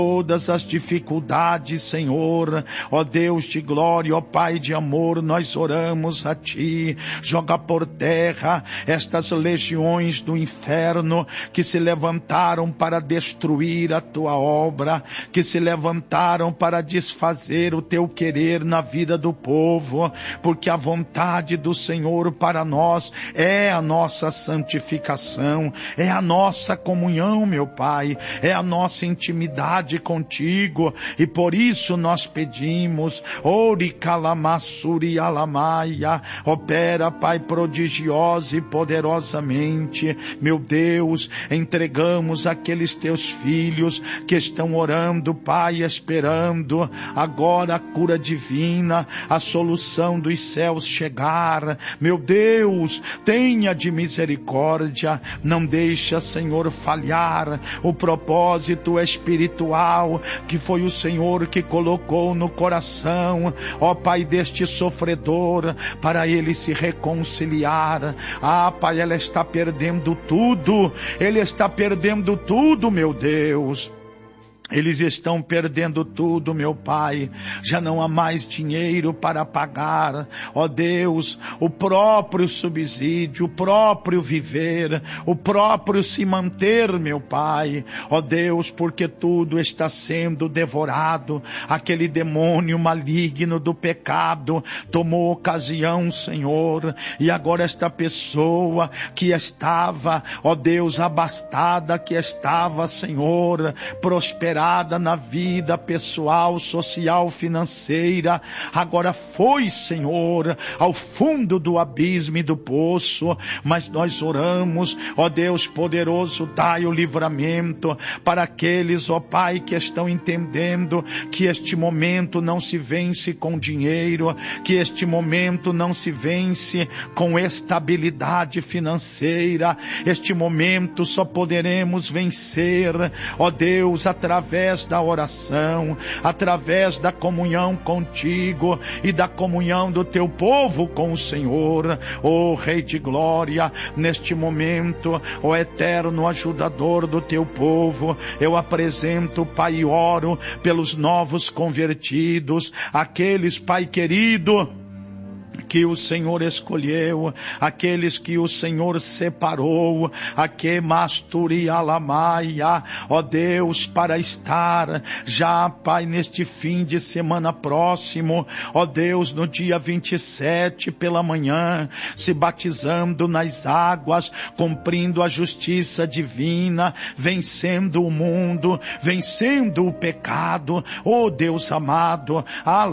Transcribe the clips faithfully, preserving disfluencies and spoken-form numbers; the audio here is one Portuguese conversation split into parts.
todas as dificuldades, Senhor, ó Deus de glória, ó Pai de amor, nós oramos a Ti. Joga por terra estas legiões do inferno que se levantaram para destruir a Tua obra, que se levantaram para desfazer o Teu querer na vida do povo, porque a vontade do Senhor para nós é a nossa santificação, é a nossa comunhão, meu Pai, é a nossa intimidade contigo, e por isso nós pedimos, ori calamassuri alamaia, opera, Pai, prodigiosa e poderosamente, meu Deus, entregamos aqueles teus filhos que estão orando, Pai, esperando agora a cura divina, a solução dos céus chegar. Meu Deus, tenha de misericórdia, não deixa, Senhor, falhar o propósito espiritual que foi o Senhor que colocou no coração, ó Pai, deste sofredor, para ele se reconciliar. Ah, Pai, ela está perdendo tudo, ele está perdendo tudo, meu Deus. Eles estão perdendo tudo, meu Pai. Já não há mais dinheiro para pagar, ó Deus, o próprio subsídio, o próprio viver, o próprio se manter, meu Pai. Ó Deus, porque tudo está sendo devorado. Aquele demônio maligno do pecado tomou ocasião, Senhor. E agora esta pessoa que estava, ó Deus, abastada, que estava, Senhor, prosperada na vida pessoal, social, financeira, agora foi, Senhor, ao fundo do abismo e do poço, mas nós oramos, ó Deus poderoso, dai o livramento para aqueles, ó Pai, que estão entendendo que este momento não se vence com dinheiro, que este momento não se vence com estabilidade financeira, este momento só poderemos vencer, ó Deus, através através da oração, através da comunhão contigo e da comunhão do teu povo com o Senhor. Ó Rei de glória, neste momento, ó eterno ajudador do teu povo, eu apresento, Pai, e oro pelos novos convertidos, aqueles, Pai querido, que o Senhor escolheu, aqueles que o Senhor separou, a que masturi alamaia, ó Deus, para estar já, Pai, neste fim de semana próximo, ó Deus, no dia vinte e sete pela manhã, se batizando nas águas, cumprindo a justiça divina, vencendo o mundo, vencendo o pecado. Ó Deus amado,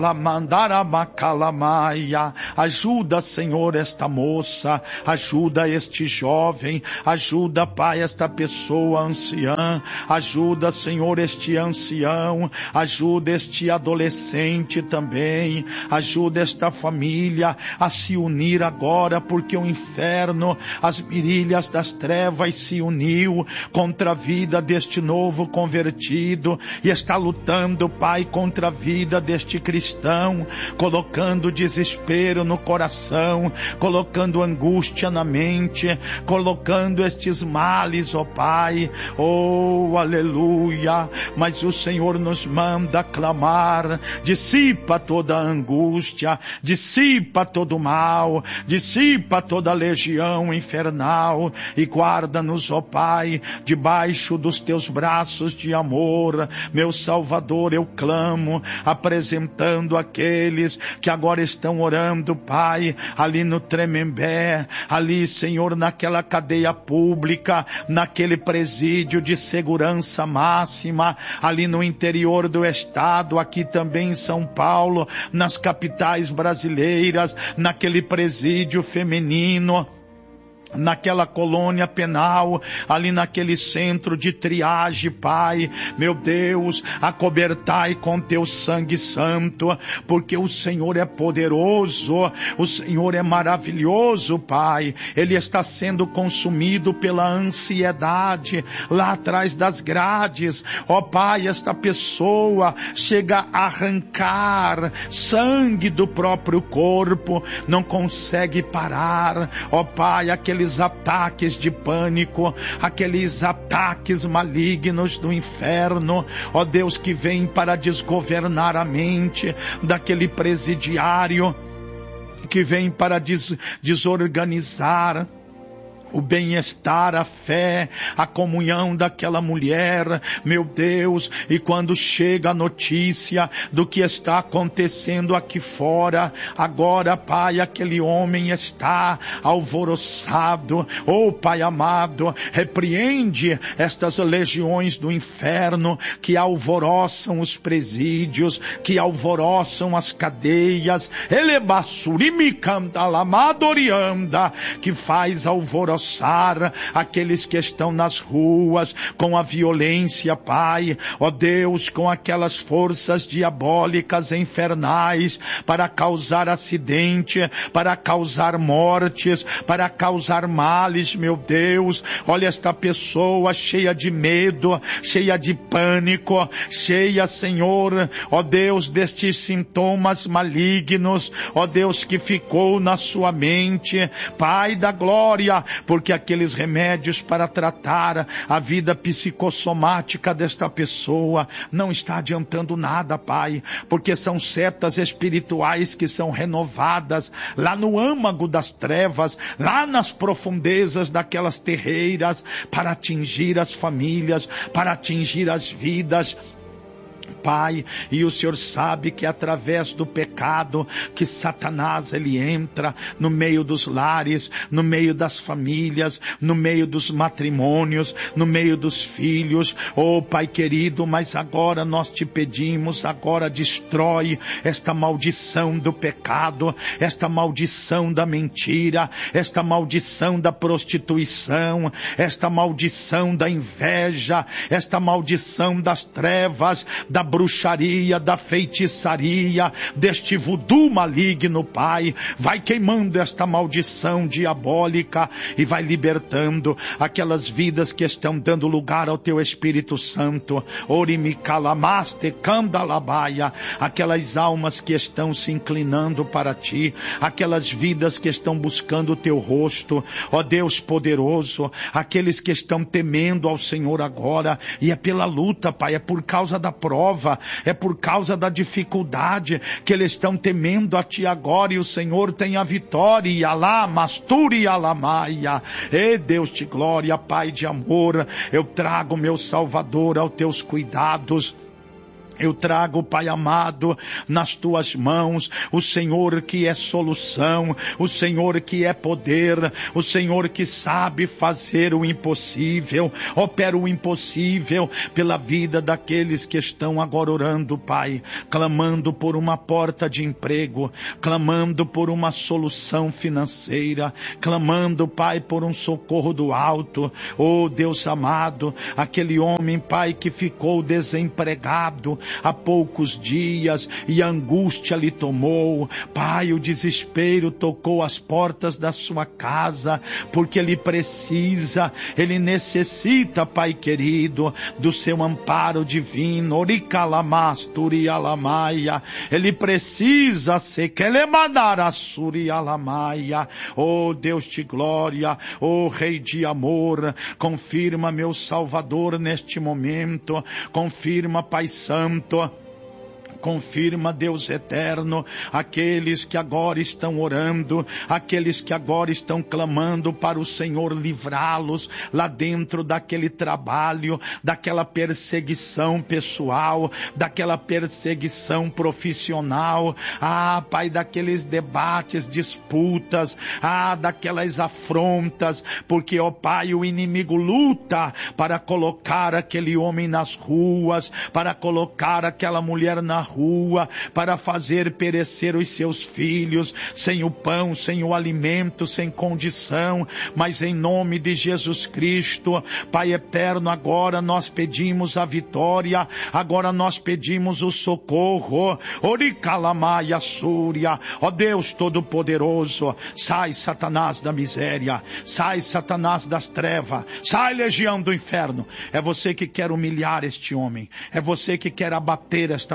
alamandaramacalamaya, ajuda, Senhor, esta moça, ajuda este jovem, ajuda, Pai, esta pessoa anciã, ajuda, Senhor, este ancião, ajuda este adolescente também, ajuda esta família a se unir agora, porque o inferno, as mirílias das trevas se uniu contra a vida deste novo convertido e está lutando, Pai, contra a vida deste cristão, colocando desespero no coração, colocando angústia na mente, colocando estes males, ó Pai, oh aleluia, mas o Senhor nos manda clamar, dissipa toda a angústia, dissipa todo o mal, dissipa toda a legião infernal e guarda-nos, ó Pai, debaixo dos teus braços de amor. Meu Salvador, eu clamo, apresentando aqueles que agora estão orando, Pai, ali no Tremembé, ali, Senhor, naquela cadeia pública, naquele presídio de segurança máxima, ali no interior do estado, aqui também em São Paulo, nas capitais brasileiras, naquele presídio feminino, naquela colônia penal, ali naquele centro de triagem, Pai, meu Deus, acobertai com teu sangue santo, porque o Senhor é poderoso, o Senhor é maravilhoso, Pai. Ele está sendo consumido pela ansiedade lá atrás das grades, ó Pai, esta pessoa chega a arrancar sangue do próprio corpo, não consegue parar, ó Pai, aquele aqueles ataques de pânico, aqueles ataques malignos do inferno, ó Deus, que vem para desgovernar a mente daquele presidiário, que vem para des- desorganizar o bem-estar, a fé, a comunhão daquela mulher, meu Deus, e quando chega a notícia do que está acontecendo aqui fora, agora, Pai, aquele homem está alvoroçado. Oh, Pai amado, repreende estas legiões do inferno que alvoroçam os presídios, que alvoroçam as cadeias, elebassurimicandalamadorianda, que faz alvoroçar aqueles que estão nas ruas com a violência, Pai, ó Deus, com aquelas forças diabólicas infernais para causar acidente, para causar mortes, para causar males, meu Deus. Olha esta pessoa cheia de medo, cheia de pânico, cheia, Senhor, ó Deus, destes sintomas malignos, ó Deus, que ficou na sua mente, Pai da glória, porque aqueles remédios para tratar a vida psicossomática desta pessoa não está adiantando nada, Pai, porque são setas espirituais que são renovadas lá no âmago das trevas, lá nas profundezas daquelas terreiras, para atingir as famílias, para atingir as vidas, Pai. E o Senhor sabe que através do pecado que Satanás ele entra no meio dos lares, no meio das famílias, no meio dos matrimônios, no meio dos filhos. Oh, Pai querido, mas agora nós te pedimos, agora destrói esta maldição do pecado, esta maldição da mentira, esta maldição da prostituição, esta maldição da inveja, esta maldição das trevas, da bruxaria, da feitiçaria, deste voodoo maligno, Pai. Vai queimando esta maldição diabólica e vai libertando aquelas vidas que estão dando lugar ao Teu Espírito Santo. Orimicalamaste candalabaia, aquelas almas que estão se inclinando para Ti, aquelas vidas que estão buscando o Teu rosto, ó Deus poderoso, aqueles que estão temendo ao Senhor agora, e é pela luta, Pai, é por causa da prova, é por causa da dificuldade que eles estão temendo a Ti agora, e o Senhor tem a vitória. E alá, masturi alamaia. E Deus de glória, Pai de amor, eu trago meu Salvador aos Teus cuidados. Eu trago, Pai amado, nas Tuas mãos, o Senhor que é solução, o Senhor que é poder, o Senhor que sabe fazer o impossível. Opera o impossível pela vida daqueles que estão agora orando, Pai, clamando por uma porta de emprego, clamando por uma solução financeira, clamando, Pai, por um socorro do alto. Oh, Deus amado, aquele homem, Pai, que ficou desempregado há poucos dias e a angústia lhe tomou, Pai, o desespero tocou as portas da sua casa, porque ele precisa, ele necessita, Pai querido, do seu amparo divino. Oricalamasturiyalamaia, ele precisa ser Kelemanarasurialamaia. Oh Deus de glória, oh Rei de amor, confirma meu Salvador neste momento, confirma, Pai Santo, confirma, Deus eterno, aqueles que agora estão orando, aqueles que agora estão clamando para o Senhor livrá-los lá dentro daquele trabalho, daquela perseguição pessoal, daquela perseguição profissional, ah, Pai, daqueles debates, disputas, ah, daquelas afrontas, porque, ó Pai, o inimigo luta para colocar aquele homem nas ruas, para colocar aquela mulher na rua, para fazer perecer os seus filhos, sem o pão, sem o alimento, sem condição. Mas em nome de Jesus Cristo, Pai eterno, agora nós pedimos a vitória, agora nós pedimos o socorro. Oricalamaia súria, ó Deus Todo-Poderoso, sai Satanás da miséria, sai Satanás das trevas, sai legião do inferno. É você que quer humilhar este homem, é você que quer abater esta mulher,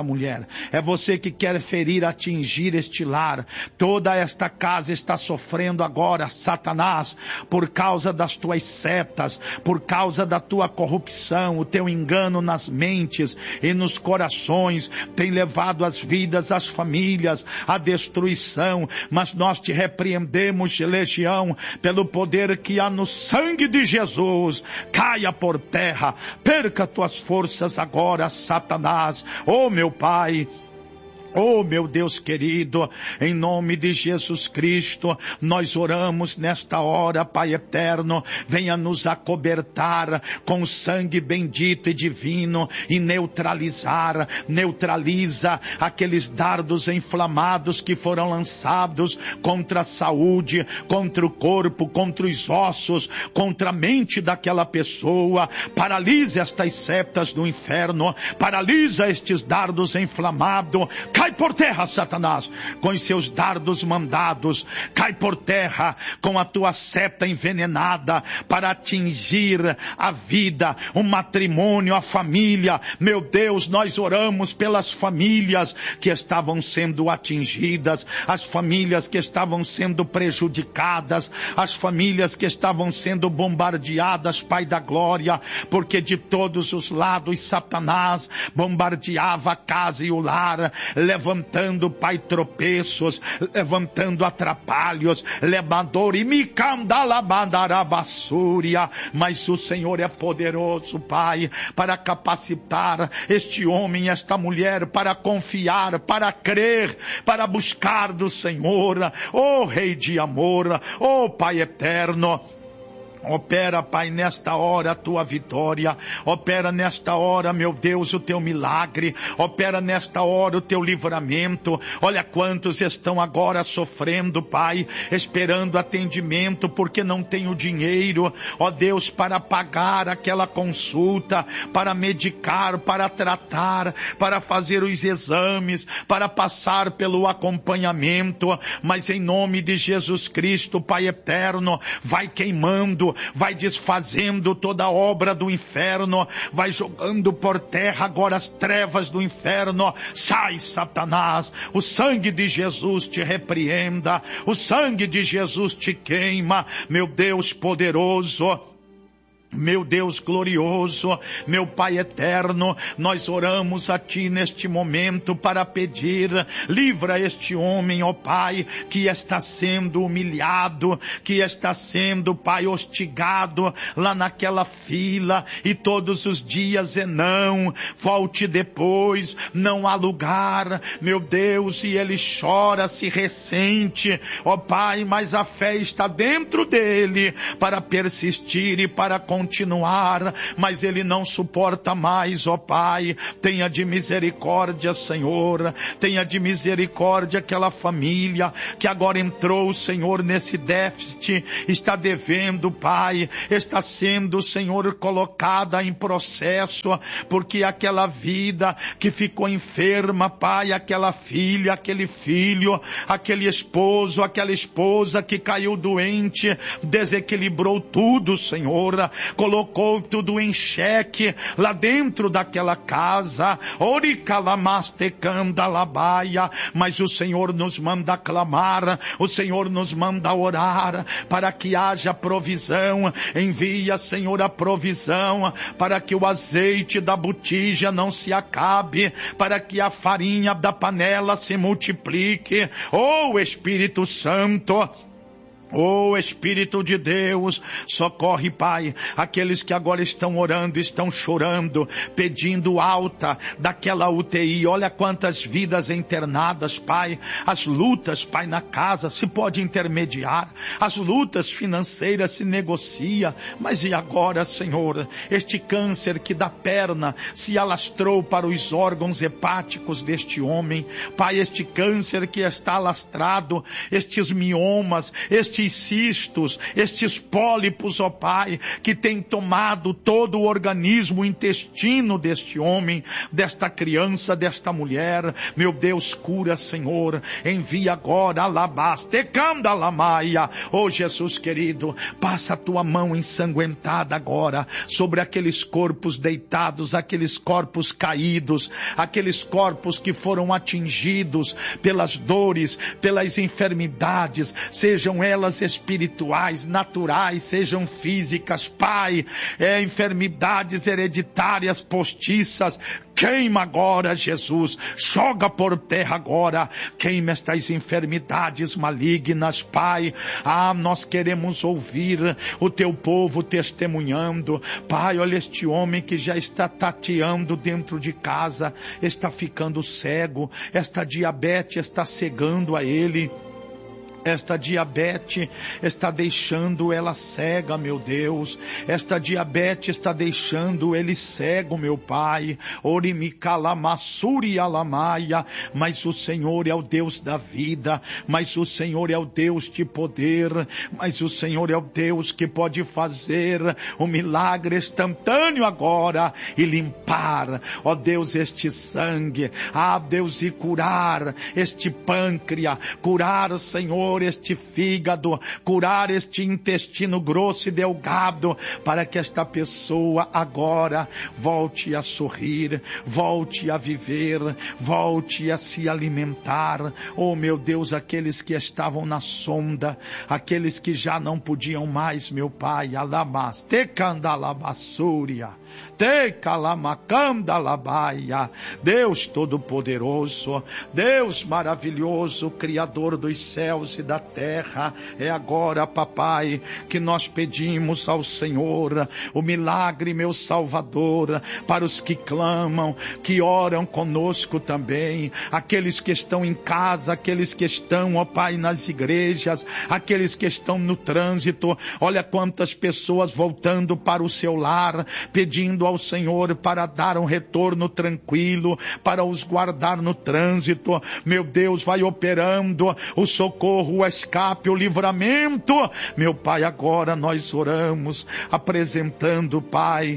lar, é você que quer ferir, atingir este lar. Toda esta casa está sofrendo agora, Satanás, por causa das tuas setas, por causa da tua corrupção, o teu engano nas mentes e nos corações tem levado as vidas, as famílias à destruição. Mas nós te repreendemos, legião, pelo poder que há no sangue de Jesus. Caia por terra, perca tuas forças agora, Satanás. Oh meu Pai, oh meu Deus querido, em nome de Jesus Cristo, nós oramos nesta hora, Pai eterno, venha nos acobertar com o sangue bendito e divino e neutralizar, neutraliza aqueles dardos inflamados que foram lançados contra a saúde, contra o corpo, contra os ossos, contra a mente daquela pessoa. Paralisa estas setas do inferno, paralisa estes dardos inflamados. Cai por terra, Satanás, com os seus dardos mandados. Cai por terra com a tua seta envenenada para atingir a vida, o matrimônio, a família. Meu Deus, nós oramos pelas famílias que estavam sendo atingidas, as famílias que estavam sendo prejudicadas, as famílias que estavam sendo bombardeadas, Pai da glória, porque de todos os lados Satanás bombardeava a casa e o lar, levantando, Pai, tropeços, levantando atrapalhos, levador e micandalabandarabassúria. Mas o Senhor é poderoso, Pai, para capacitar este homem, esta mulher, para confiar, para crer, para buscar do Senhor. Oh Rei de amor, oh Pai eterno, opera, Pai, nesta hora a tua vitória, opera nesta hora, meu Deus, o teu milagre, opera nesta hora o teu livramento. Olha quantos estão agora sofrendo, Pai, esperando atendimento porque não tem o dinheiro, ó Deus, para pagar aquela consulta, para medicar, para tratar, para fazer os exames, para passar pelo acompanhamento. Mas em nome de Jesus Cristo, Pai eterno, vai queimando, vai desfazendo toda a obra do inferno, vai jogando por terra agora as trevas do inferno. Sai, Satanás, o sangue de Jesus te repreenda, o sangue de Jesus te queima, meu Deus poderoso, meu Deus glorioso, meu Pai eterno. Nós oramos a Ti neste momento para pedir, livra este homem, ó Pai, que está sendo humilhado, que está sendo, Pai, hostigado lá naquela fila, e todos os dias é não, volte depois, não há lugar, meu Deus, e ele chora, se ressente, ó Pai, mas a fé está dentro dele para persistir e para continuar. continuar, mas ele não suporta mais, ó Pai. Tenha de misericórdia, Senhor, tenha de misericórdia aquela família que agora entrou, Senhor, nesse déficit, está devendo, Pai, está sendo, Senhor, colocada em processo, porque aquela vida que ficou enferma, Pai, aquela filha, aquele filho, aquele esposo, aquela esposa que caiu doente, desequilibrou tudo, Senhor, colocou tudo em xeque lá dentro daquela casa. Mas o Senhor nos manda clamar, o Senhor nos manda orar para que haja provisão. Envia, Senhor, a provisão para que o azeite da botija não se acabe, para que a farinha da panela se multiplique. Oh Espírito Santo, oh Espírito de Deus, socorre, Pai, aqueles que agora estão orando, estão chorando, pedindo alta daquela U T I. Olha quantas vidas internadas, Pai. As lutas, Pai, na casa se pode intermediar, as lutas financeiras se negocia, mas e agora, Senhor, este câncer que da perna se alastrou para os órgãos hepáticos deste homem, Pai, este câncer que está alastrado, estes miomas, este estes cistos, estes pólipos, ó Pai, que tem tomado todo o organismo, o intestino deste homem, desta criança, desta mulher. Meu Deus, cura, Senhor. Envia agora, alabaste, canda lamaia. Oh Jesus querido, passa a tua mão ensanguentada agora sobre aqueles corpos deitados, aqueles corpos caídos, aqueles corpos que foram atingidos pelas dores, pelas enfermidades, sejam elas espirituais, naturais, sejam físicas, Pai, é, enfermidades hereditárias, postiças. Queima agora, Jesus, joga por terra agora, queima estas enfermidades malignas, Pai. Ah, nós queremos ouvir o teu povo testemunhando. Pai, olha este homem que já está tateando dentro de casa, está ficando cego, esta diabetes está cegando a ele. Esta diabetes está deixando ela cega, meu Deus. Esta diabetes está deixando ele cego, meu Pai. Orimicalamassuri alamaia. Mas o Senhor é o Deus da vida. Mas o Senhor é o Deus de poder. Mas o Senhor é o Deus que pode fazer um milagre instantâneo agora e limpar, ó Deus, este sangue. Ah, Deus, e curar este pâncreas. Curar, Senhor, este fígado, curar este intestino grosso e delgado, para que esta pessoa agora volte a sorrir, volte a viver, volte a se alimentar. Oh meu Deus, aqueles que estavam na sonda, aqueles que já não podiam mais, meu Pai, alamas, tecandalabassúria, tecalamakandalabaia, Deus Todo-Poderoso, Deus maravilhoso, Criador dos céus e da terra, é agora, papai, que nós pedimos ao Senhor o milagre, meu Salvador, para os que clamam, que oram conosco também, aqueles que estão em casa, aqueles que estão, ó Pai, nas igrejas, aqueles que estão no trânsito. Olha quantas pessoas voltando para o seu lar, pedindo ao Senhor para dar um retorno tranquilo, para os guardar no trânsito. Meu Deus, vai operando o socorro, o escape, o livramento. Meu Pai, agora nós oramos, apresentando, Pai,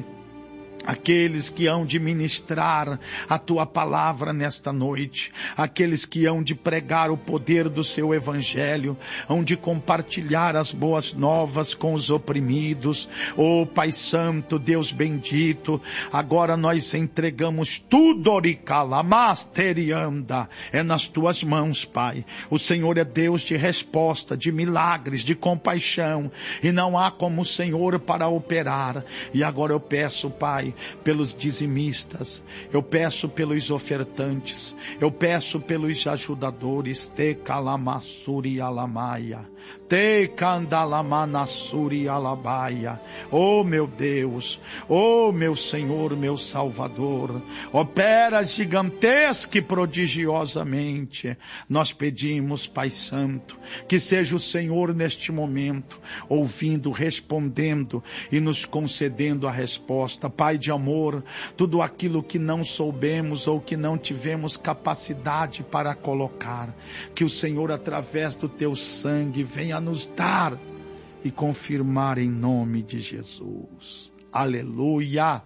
aqueles que hão de ministrar a tua palavra nesta noite, aqueles que hão de pregar o poder do seu evangelho, hão de compartilhar as boas novas com os oprimidos. Oh Pai Santo, Deus bendito, agora nós entregamos tudo, oricala, masterianda, é nas tuas mãos, Pai. O Senhor é Deus de resposta, de milagres, de compaixão, e não há como o Senhor para operar. E agora eu peço, Pai, pelos dizimistas, eu peço pelos ofertantes, eu peço pelos ajudadores, te calamassuri alamaia, te candalamanasuri alabaia. Oh meu Deus, oh meu Senhor, meu Salvador, opera gigantesca e prodigiosamente. Nós pedimos, Pai Santo, que seja o Senhor neste momento, ouvindo, respondendo e nos concedendo a resposta. Pai de amor, tudo aquilo que não soubemos ou que não tivemos capacidade para colocar, que o Senhor, através do teu sangue, venha nos dar e confirmar em nome de Jesus. Aleluia!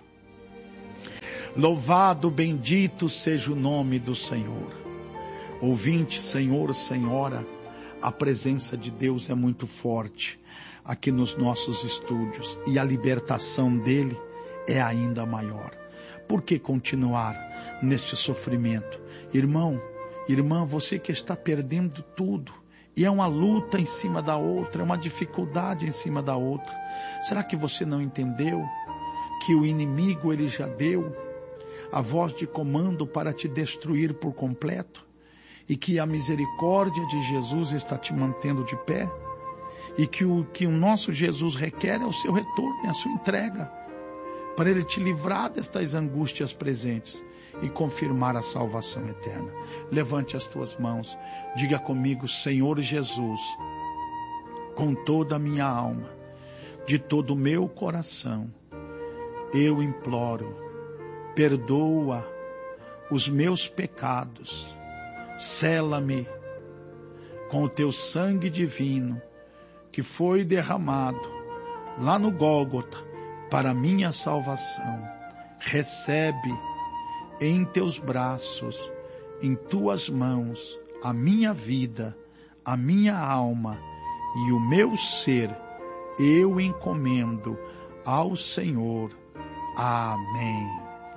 Louvado, bendito seja o nome do Senhor. Ouvinte, Senhor, Senhora, a presença de Deus é muito forte aqui nos nossos estúdios e a libertação dele é ainda maior. Por que continuar neste sofrimento? Irmão, irmã, você que está perdendo tudo, e é uma luta em cima da outra, é uma dificuldade em cima da outra. Será que você não entendeu que o inimigo ele já deu a voz de comando para te destruir por completo? E que a misericórdia de Jesus está te mantendo de pé? E que o que o nosso Jesus requer é o seu retorno, é a sua entrega, para ele te livrar destas angústias presentes e confirmar a salvação eterna. Levante as tuas mãos, diga comigo: Senhor Jesus, com toda a minha alma, de todo o meu coração, eu imploro, perdoa os meus pecados, sela-me com o teu sangue divino que foi derramado lá no Gólgota para minha salvação. Recebe em teus braços, em tuas mãos, a minha vida, a minha alma e o meu ser, eu encomendo ao Senhor. Amém.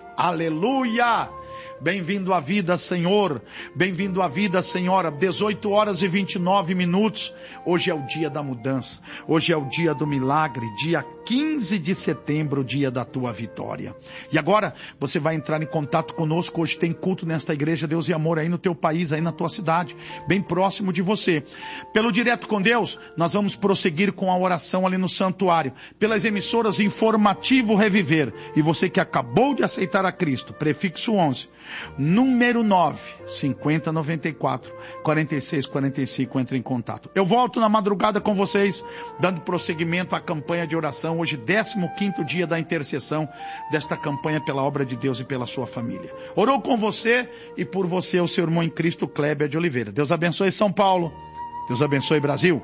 Aleluia! Bem-vindo à vida, Senhor. Bem-vindo à vida, Senhora. dezoito horas e vinte e nove minutos. Hoje é o dia da mudança. Hoje é o dia do milagre. Dia quinze de setembro, dia da tua vitória. E agora, você vai entrar em contato conosco. Hoje tem culto nesta igreja Deus e Amor aí no teu país, aí na tua cidade, bem próximo de você. Pelo Direto com Deus, nós vamos prosseguir com a oração ali no santuário. Pelas emissoras Informativo Reviver. E você que acabou de aceitar a Cristo, prefixo onze. Número nove, cinquenta, noventa e quatro, quarenta e seis, quarenta e cinco, entre em contato. Eu volto na madrugada com vocês, dando prosseguimento à campanha de oração, hoje décimo quinto dia da intercessão desta campanha pela obra de Deus e pela sua família. Orou com você e por você o seu irmão em Cristo, Cléber de Oliveira. Deus abençoe São Paulo, Deus abençoe Brasil.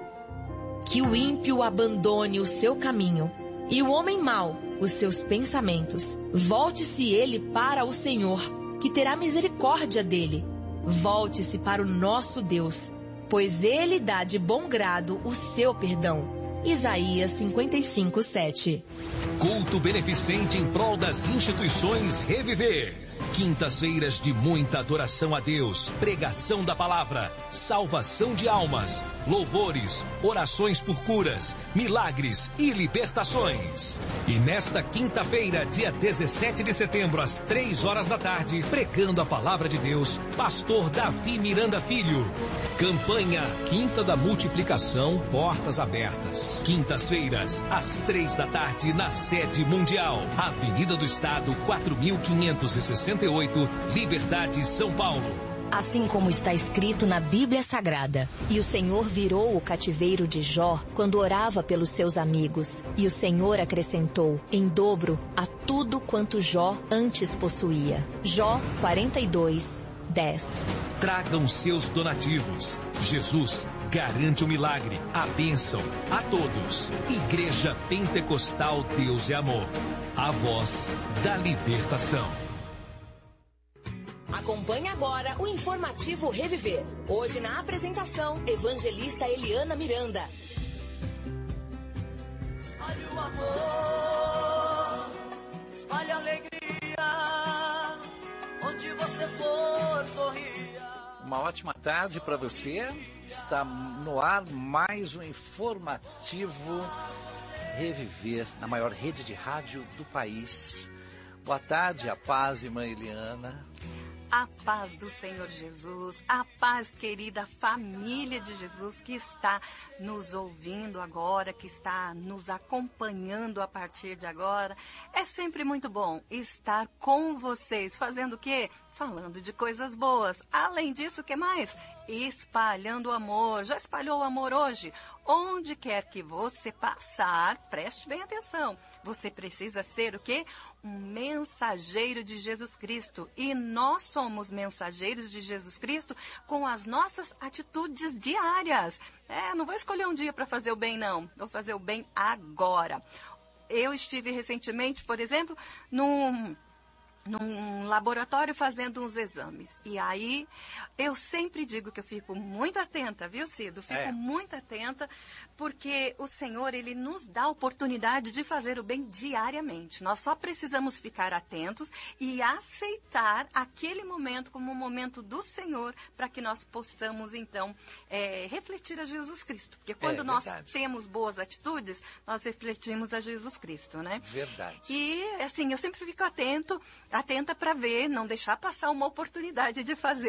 Que o ímpio abandone o seu caminho e o homem mau os seus pensamentos. Volte-se ele para o Senhor, que terá misericórdia dele. Volte-se para o nosso Deus, pois ele dá de bom grado o seu perdão. Isaías cinquenta e cinco, sete. Culto beneficente em prol das instituições Reviver. Quintas-feiras de muita adoração a Deus, pregação da palavra, salvação de almas, louvores, orações por curas, milagres e libertações. E nesta quinta-feira, dia dezessete de setembro, às três horas da tarde, pregando a palavra de Deus, pastor Davi Miranda Filho. Campanha Quinta da Multiplicação, portas abertas. Quintas-feiras, às três da tarde, na sede mundial, Avenida do Estado, quatro mil quinhentos e sessenta e oito, Liberdade, São Paulo. Assim como está escrito na Bíblia Sagrada. E o Senhor virou o cativeiro de Jó quando orava pelos seus amigos. E o Senhor acrescentou em dobro a tudo quanto Jó antes possuía. Jó quarenta e dois, dez. Tragam seus donativos. Jesus garante o milagre, a bênção a todos. Igreja Pentecostal Deus e Amor. A voz da libertação. Acompanhe agora o Informativo Reviver. Hoje na apresentação, Evangelista Eliana Miranda. Espalhe o amor, espalhe a alegria, onde você for, sorria. Uma ótima tarde para você. Está no ar mais um Informativo Reviver, na maior rede de rádio do país. Boa tarde, a paz, irmã Eliana. A paz do Senhor Jesus, a paz, querida família de Jesus que está nos ouvindo agora, que está nos acompanhando a partir de agora. É sempre muito bom estar com vocês, fazendo o quê? Falando de coisas boas. Além disso, o que mais? Espalhando o amor. Já espalhou o amor hoje? Onde quer que você passar, preste bem atenção. Você precisa ser o quê? Um mensageiro de Jesus Cristo. E nós somos mensageiros de Jesus Cristo com as nossas atitudes diárias. É, não vou escolher um dia para fazer o bem, não. Vou fazer o bem agora. Eu estive recentemente, por exemplo, num... num laboratório fazendo uns exames. E aí, eu sempre digo que eu fico muito atenta, viu, Cido? Fico é. muito atenta, porque o Senhor, Ele nos dá a oportunidade de fazer o bem diariamente. Nós só precisamos ficar atentos e aceitar aquele momento como um momento do Senhor, para que nós possamos, então, é, refletir a Jesus Cristo. Porque quando é, nós temos boas atitudes, nós refletimos a Jesus Cristo, né? Verdade. E, assim, eu sempre fico atento, atenta para ver, não deixar passar uma oportunidade de fazer